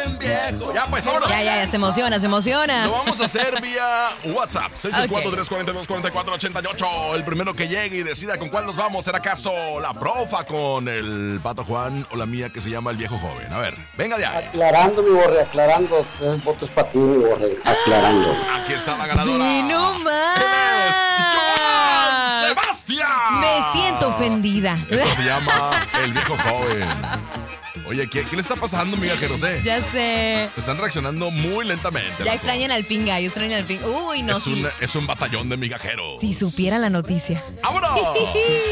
joven viejo. Ya, pues, vámonos. Ya, se emociona. Lo vamos a hacer vía WhatsApp. 664-342-4488. El primero que llegue y decida con cuál nos vamos. ¿Será acaso la profa con el Pato Juan o la mía que se llama el viejo joven? A ver, venga de ahí. Aclarando, mi Borre, aclarando. 3 votos para ti, mi Borre. Aclarando. Aquí está la ganadora. ¡Y no más! ¡Es Joan Sebastián! Me siento ofendida. Esto se llama el viejo joven. Oye, ¿qué le está pasando, Miguel José? Ya sé. Están reaccionando muy lentamente. Ya loco. extrañan al pinga, Uy, no. Es un batallón de migajeros. Si supieran la noticia. ¡Vámonos!